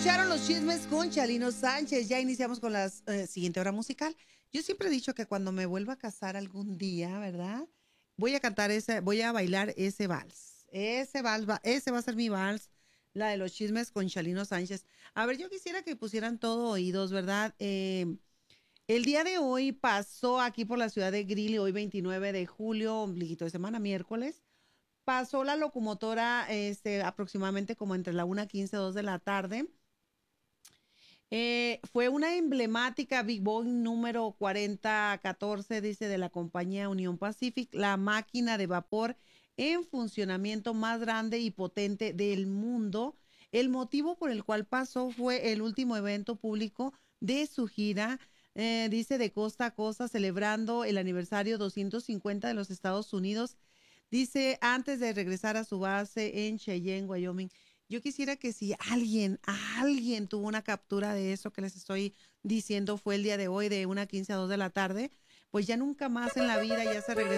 Escucharon los chismes con Chalino Sánchez. Ya iniciamos con la siguiente hora musical. Yo siempre he dicho que cuando me vuelva a casar algún día, ¿verdad? Voy a cantar voy a bailar ese vals. Ese va a ser mi vals, la de los chismes con Chalino Sánchez. A ver, yo quisiera que pusieran todo oídos, ¿verdad? El día de hoy pasó aquí por la ciudad de Greeley, hoy 29 de julio, ombliguito de semana, miércoles. Pasó la locomotora aproximadamente como entre la 1:15 2 de la tarde. Fue una emblemática Big Boeing número 4014, dice, de la compañía Union Pacific, la máquina de vapor en funcionamiento más grande y potente del mundo. El motivo por el cual pasó fue el último evento público de su gira, dice, de costa a costa, celebrando el aniversario 250 de los Estados Unidos. Dice, antes de regresar a su base en Cheyenne, Wyoming. Yo quisiera que si alguien tuvo una captura de eso que les estoy diciendo, fue el día de hoy de 1:15 a 2 de la tarde, pues ya nunca más en la vida ya se regresó